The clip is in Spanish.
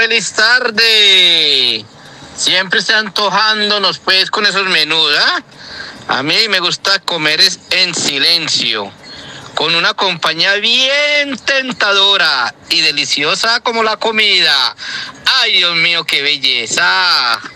feliz tarde. Siempre está antojándonos pues con esos menús, ¿ah? A mí me gusta comer es en silencio, con una compañía bien tentadora y deliciosa como la comida. Ay, Dios mío, qué belleza.